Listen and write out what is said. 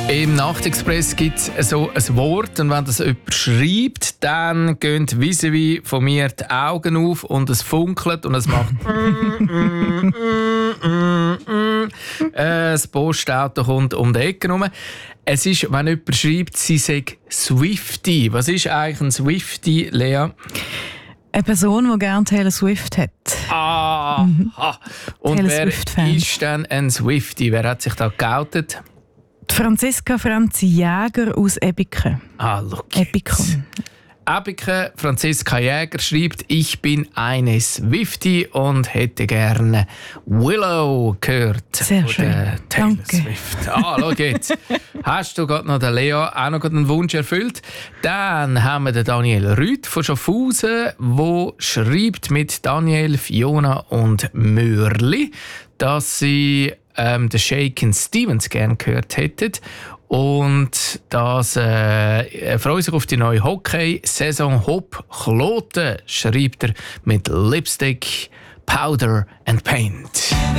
Im Nachtexpress gibt es so ein Wort und wenn das jemand schreibt, dann gehen vis-à-vis von mir die Augen auf und es funkelt und es macht das Postauto kommt um die Ecke herum. Es ist, wenn jemand schreibt, sie sei Swiftie. Was ist eigentlich ein Swiftie, Lea? Eine Person, die gerne Taylor Swift hat. Aha. Und Taylor wer Swift-Fan. ist denn ein Swiftie? Wer hat sich da geoutet? Die Franziska Franzi Jäger aus Ebiken. Look Ebikon. Ebike Franziska Jäger schreibt, ich bin eine Swiftie und hätte gerne Willow gehört. Sehr von schön. der Taylor Danke. Swift. Schau jetzt. Hast du gerade noch der Lea auch noch einen Wunsch erfüllt? Dann haben wir den Daniel Rüth von Schaffhausen, der schreibt mit Daniel, Fiona und Mörli, dass sie den Shakin' Stevens gerne gehört hätten. Und das freut sich auf die neue Hockey-Saison. Hopp Kloten schreibt er mit Lipstick, Powder and Paint.